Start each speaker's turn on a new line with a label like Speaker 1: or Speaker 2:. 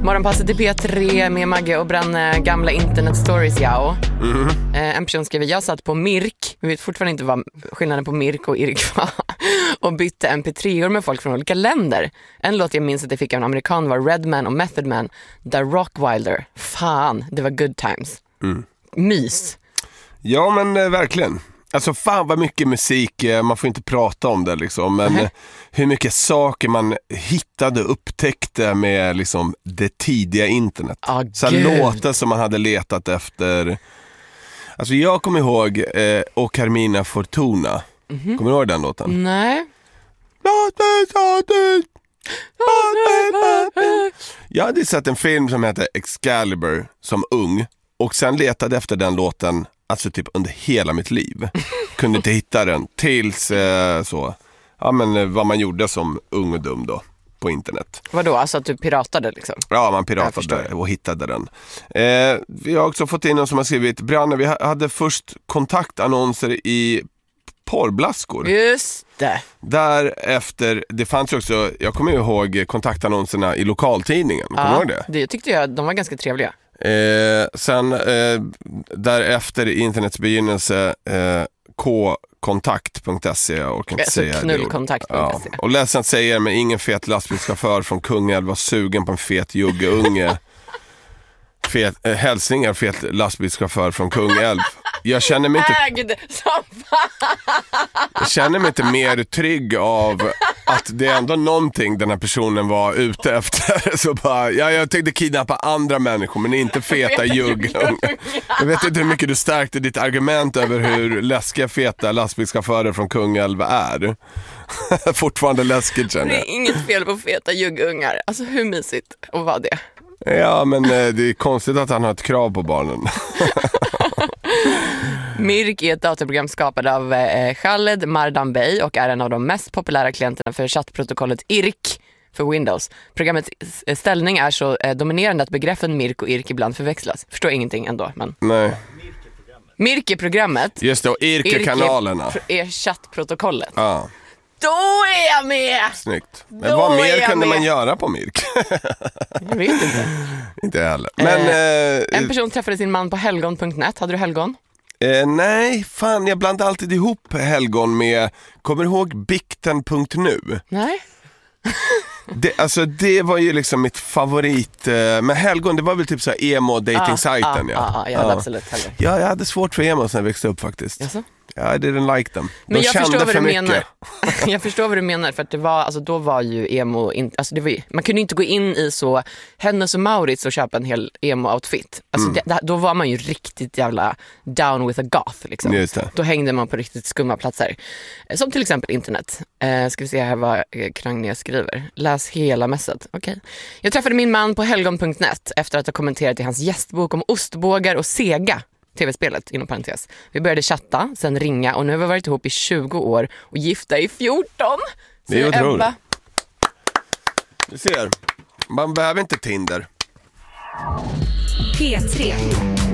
Speaker 1: Morgonpasset i P3 med Magge och Branne, gamla internet stories, ja. En person skriver, jag satt på Mirk, vi vet fortfarande inte vad skillnaden på Mirk och Irk var, och bytte MP3-or med folk från olika länder. En låt jag minns att jag fick av en amerikan var Redman och Method Man, The Rockwilder. Fan, det var good times. Mys.
Speaker 2: Ja, men verkligen. Alltså fan vad mycket musik, man får inte prata om det liksom, men hur mycket saker man hittade och upptäckte med liksom det tidiga internet. Så låtar som man hade letat efter. Alltså jag kommer ihåg och Carmina Fortuna. Kommer du ihåg den låten?
Speaker 1: Nej.
Speaker 2: Jag hade sett en film som heter Excalibur som ung och sen letade efter den låten alltså typ under hela mitt liv. Kunde inte hitta den tills så. Ja, men vad man gjorde som ung och dum då på internet.
Speaker 1: Vadå? Alltså att du piratade liksom?
Speaker 2: Ja, man piratade och hittade den. Vi har också fått in någon som har skrivit, Branne, vi hade först kontaktannonser i porrblaskor.
Speaker 1: Just det.
Speaker 2: Därefter, det fanns också, jag kommer ihåg kontaktannonserna i lokaltidningen. Kommer du ihåg det?
Speaker 1: Det tyckte jag, de var ganska trevliga.
Speaker 2: Sen därefter i internets begynnelse kkontakt.se och kan inte säga
Speaker 1: knullkontakt.se.
Speaker 2: Ja. Och ledsen säger, men ingen fet lastbilschaufför från Kungälv var sugen på en fet juggeunge. Hälsningar fet lastbilschaufför från Kungälv. Jag känner mig inte mer trygg av att det är ändå någonting den här personen var ute efter. Så bara, jag tänkte kidnappa andra människor, men inte feta jugg. Jag vet inte hur mycket du stärkte ditt argument över hur läskiga feta lastbilschaufförer från Kungälv är. Fortfarande läskigt, känner jag.
Speaker 1: Det är inget fel på feta juggungar. Alltså hur mysigt att vara det.
Speaker 2: Ja, men det är konstigt att han har ett krav på barnen.
Speaker 1: Mirk är ett datorprogram skapad av Khaled Mardan Bey och är en av de mest populära klienterna för chattprotokollet IRK för Windows. Programmets ställning är så dominerande att begreppen Mirk och IRK ibland förväxlas. Förstår ingenting ändå, men...
Speaker 2: Nej.
Speaker 1: Mirk är programmet.
Speaker 2: Just det, och IRK är kanalerna.
Speaker 1: Är chattprotokollet.
Speaker 2: Ja.
Speaker 1: Då är jag med!
Speaker 2: Snyggt. Men vad mer kunde man göra på Mirk?
Speaker 1: Jag vet inte.
Speaker 2: Inte heller. Men,
Speaker 1: en person träffade sin man på helgon.net. Hade du helgon?
Speaker 2: Nej, fan, jag blandar alltid ihop helgon med, kommer du ihåg bikten.nu?
Speaker 1: Nej.
Speaker 2: Det var ju liksom mitt favorit. Men helgon, det var väl typ så här emo-dating-sajten.
Speaker 1: Jag hade absolut helgon.
Speaker 2: Ja, jag hade svårt för emos när jag växte upp faktiskt.
Speaker 1: Jaså?
Speaker 2: Ja, I didn't like them.
Speaker 1: Men jag förstår vad du menar. Jag förstår vad du menar, för att det var, alltså, då var ju emo alltså, det var ju, man kunde inte gå in i så Hennes och Mauritz och köpa en hel emo-outfit. Alltså, då var man ju riktigt jävla down with a goth liksom.
Speaker 2: Just det.
Speaker 1: Då hängde man på riktigt skumma platser. Som till exempel internet. Ska vi se här vad Kragnia skriver. Läs hela mässet. Okej. Jag träffade min man på helgon.net efter att ha kommenterat i hans gästbok om ostbågar och Sega. TV-spelet, inom parentes. Vi började chatta, sen ringa och nu har vi varit ihop i 20 år och gifta i 14.
Speaker 2: Det är otroligt. Du ser, man behöver inte Tinder.
Speaker 3: P3.